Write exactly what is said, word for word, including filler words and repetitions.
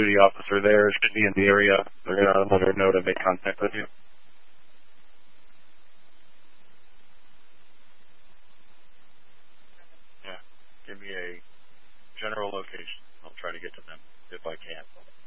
duty officer there should be in the area. They're going to let her know to make contact with you. Yeah. Give me a general location. I'll try to get to them if I can.